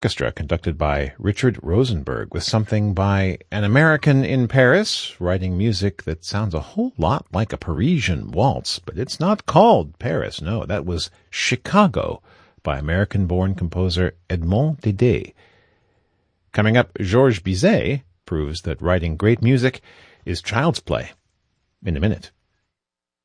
orchestra conducted by Richard Rosenberg with something by an American in Paris writing music that sounds a whole lot like a Parisian waltz, but it's not called Paris. No, that was Chicago by American-born composer Edmond Dédé. Coming up, Georges Bizet proves that writing great music is child's play in a minute.